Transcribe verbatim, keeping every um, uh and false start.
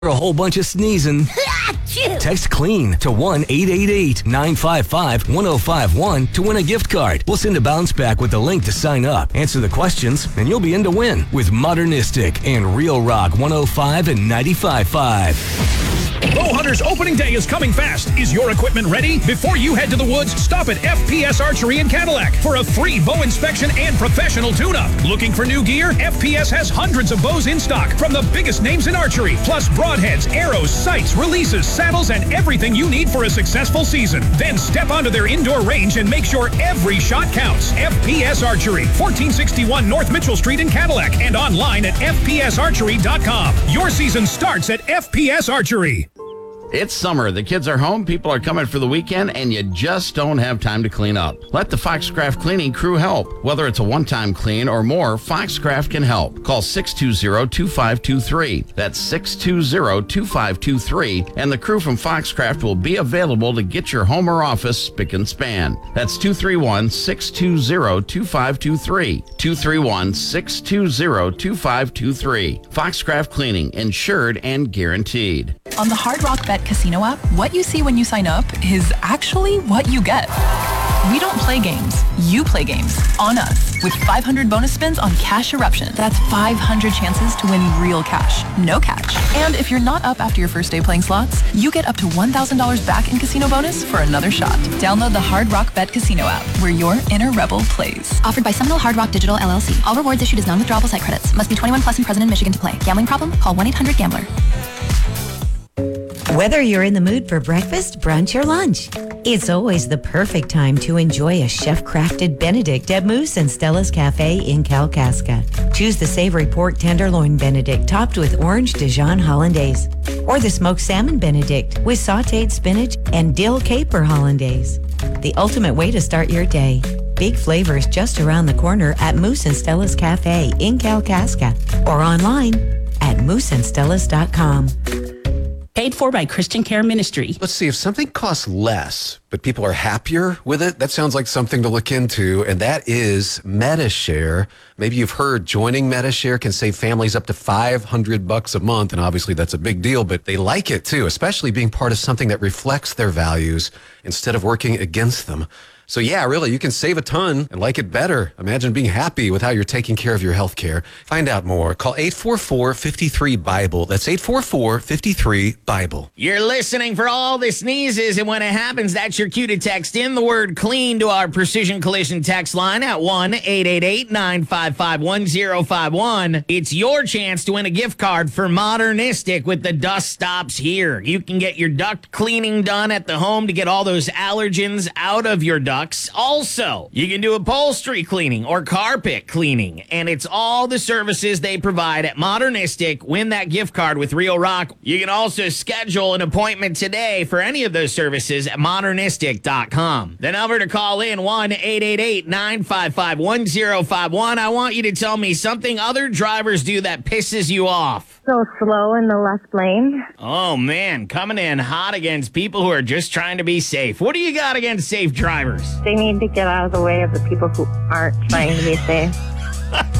a whole bunch of sneezing. Text CLEAN to one eight eight eight, nine five five, one oh five one to win a gift card. We'll send a bounce back with the link to sign up. Answer the questions, and you'll be in to win with Modernistic and Real Rock one oh five and ninety-five point five. Bowhunter's opening day is coming fast. Is your equipment ready? Before you head to the woods, stop at F P S Archery in Cadillac for a free bow inspection and professional tune-up. Looking for new gear? F P S has hundreds of bows in stock from the biggest names in archery, plus broadheads, arrows, sights, releases, saddles, and everything you need for a successful season. Then step onto their indoor range and make sure every shot counts. F P S Archery, fourteen sixty-one North Mitchell Street in Cadillac, and online at F P S archery dot com. Your season starts at F P S Archery. It's summer. The kids are home, people are coming for the weekend, and you just don't have time to clean up. Let the Foxcraft cleaning crew help. Whether it's a one-time clean or more, Foxcraft can help. Call six two zero, two five two three. That's six two zero, two five two three, and the crew from Foxcraft will be available to get your home or office spick and span. That's two three one, six two zero, two five two three. two three one, six two zero, two five two three. Foxcraft Cleaning, insured and guaranteed. On the Hard Rock Bet Casino app, what you see when you sign up is actually what you get. We don't play games. You play games on us with five hundred bonus spins on Cash Eruption. That's five hundred chances to win real cash, no catch. And if you're not up after your first day playing slots, you get up to one thousand dollars back in casino bonus for another shot. Download the Hard Rock Bet Casino app, where your inner rebel plays. Offered by Seminole Hard Rock Digital L L C. All rewards issued as non-withdrawable site credits. Must be twenty-one plus and present in Michigan to play. Gambling problem? Call one eight hundred gambler. Whether you're in the mood for breakfast, brunch, or lunch, it's always the perfect time to enjoy a chef-crafted Benedict at Moose and Stella's Cafe in Kalkaska. Choose the savory pork tenderloin Benedict topped with orange Dijon Hollandaise, or the smoked salmon Benedict with sautéed spinach and dill caper Hollandaise. The ultimate way to start your day. Big flavors just around the corner at Moose and Stella's Cafe in Kalkaska, or online at moose and stellas dot com. Paid for by Christian Care Ministry. Let's see, if something costs less, but people are happier with it, that sounds like something to look into, and that is Medi-Share. Maybe you've heard joining Medi-Share can save families up to five hundred bucks a month, and obviously that's a big deal, but they like it too, especially being part of something that reflects their values instead of working against them. So yeah, really, you can save a ton and like it better. Imagine being happy with how you're taking care of your health care. Find out more. Call eight four four, five three, BIBLE. That's eight four four, five three, BIBLE. You're listening for all the sneezes, and when it happens, that's your cue to text in the word CLEAN to our Precision Collision text line at one eight eight eight, nine five five, one oh five one. It's your chance to win a gift card for Modernistic with the Dust Stops Here. You can get your duct cleaning done at the home to get all those allergens out of your duct. Also, you can do upholstery cleaning or carpet cleaning, and it's all the services they provide at Modernistic. Win that gift card with Real Rock. You can also schedule an appointment today for any of those services at modernistic dot com. The number to call in, one eight eight eight, nine five five, one oh five one. I want you to tell me something other drivers do that pisses you off. So slow in the left lane. Oh, man, coming in hot against people who are just trying to be safe. What do you got against safe drivers? They need to get out of the way of the people who aren't trying to be safe.